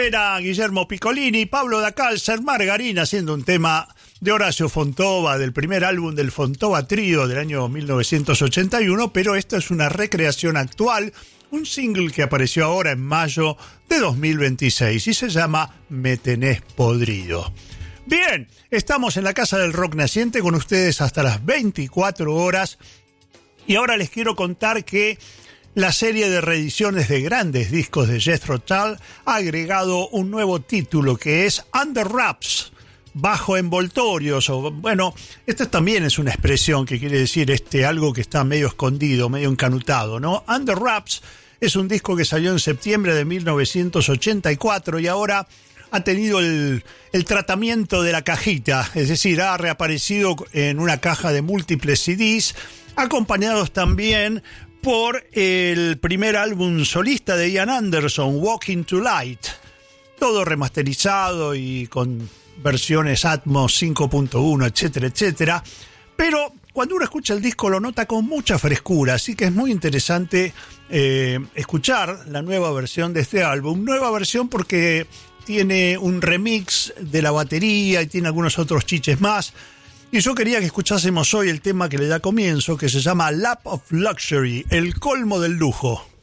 Suena Guillermo Piccolini, Pablo Dacalcer, Margarina, haciendo un tema de Horacio Fontova, del primer álbum del Fontova Trío del año 1981, pero esta es una recreación actual, un single que apareció ahora en mayo de 2026 y se llama Me tenés podrido. Bien, estamos en la Casa del Rock Naciente con ustedes hasta las 24 horas y ahora les quiero contar que la serie de reediciones de grandes discos de Jethro Tull ha agregado un nuevo título que es Under Wraps, bajo envoltorios, o bueno, esta también es una expresión que quiere decir algo que está medio escondido, medio encanutado, ¿no? Under Wraps es un disco que salió en septiembre de 1984 y ahora ha tenido el tratamiento de la cajita, es decir, ha reaparecido en una caja de múltiples CDs, acompañados también por el primer álbum solista de Ian Anderson, Walking to Light, todo remasterizado y con versiones Atmos 5.1, etcétera, etcétera. Pero cuando uno escucha el disco lo nota con mucha frescura, así que es muy interesante escuchar la nueva versión de este álbum. Nueva versión porque tiene un remix de la batería y tiene algunos otros chiches más. Y yo quería que escuchásemos hoy el tema que le da comienzo, que se llama Lap of Luxury, el colmo del lujo.